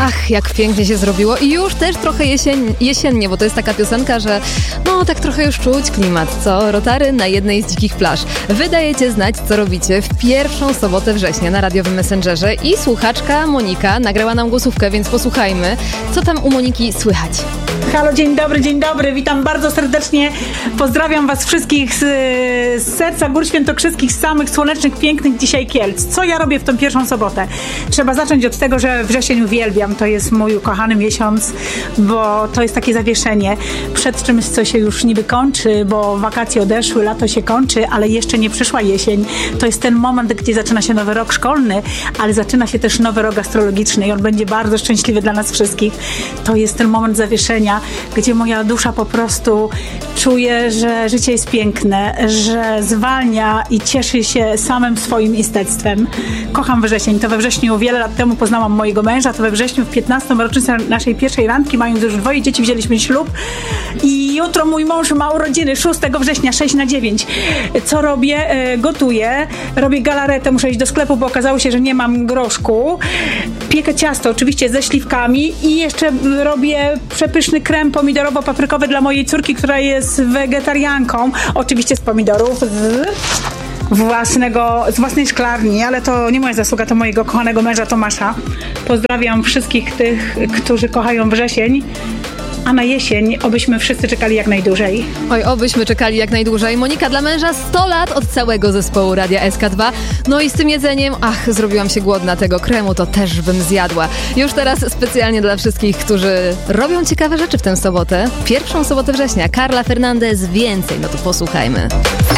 Ach, jak pięknie się zrobiło i już też trochę jesiennie, bo to jest taka piosenka, że no tak trochę już czuć klimat, co? Rotary na jednej z dzikich plaż. Wy dajecie znać, co robicie w pierwszą sobotę września na radiowym Messengerze i słuchaczka Monika nagrała nam głosówkę, więc posłuchajmy, co tam u Moniki słychać. Halo, dzień dobry, witam bardzo serdecznie, pozdrawiam was wszystkich z serca Gór Świętokrzyskich, z samych słonecznych, pięknych dzisiaj Kielc. Co ja robię w tę pierwszą sobotę? Trzeba zacząć od tego, że wrzesień uwielbiam, to jest mój ukochany miesiąc, bo to jest takie zawieszenie przed czymś, co się już niby kończy, bo wakacje odeszły, lato się kończy, ale jeszcze nie przyszła jesień. To jest ten moment, gdzie zaczyna się nowy rok szkolny, ale zaczyna się też nowy rok astrologiczny i on będzie bardzo szczęśliwy dla nas wszystkich. To jest ten moment zawieszenia, gdzie moja dusza po prostu czuje, że życie jest piękne, że zwalnia i cieszy się samym swoim istectwem. Kocham wrzesień. To we wrześniu wiele lat temu poznałam mojego męża, to we wrześniu w 15. rocznicę naszej pierwszej randki, mając już 2 dzieci, wzięliśmy ślub i jutro mój mąż ma urodziny, 6 września, 6/9. Co robię? Gotuję, robię galaretę, muszę iść do sklepu, bo okazało się, że nie mam groszku. Piekę ciasto oczywiście ze śliwkami i jeszcze robię przepyszny krem pomidorowo-paprykowy dla mojej córki, która jest wegetarianką. Oczywiście z pomidorów, z własnej szklarni, ale to nie moja zasługa, to mojego kochanego męża Tomasza. Pozdrawiam wszystkich tych, którzy kochają wrzesień. A na jesień obyśmy wszyscy czekali jak najdłużej. Oj, obyśmy czekali jak najdłużej. Monika, dla męża 100 lat od całego zespołu Radia SK2. No i z tym jedzeniem, zrobiłam się głodna, tego kremu to też bym zjadła. Już teraz specjalnie dla wszystkich, którzy robią ciekawe rzeczy w tę sobotę. Pierwszą sobotę września. Carla Fernandez, więcej, no to posłuchajmy.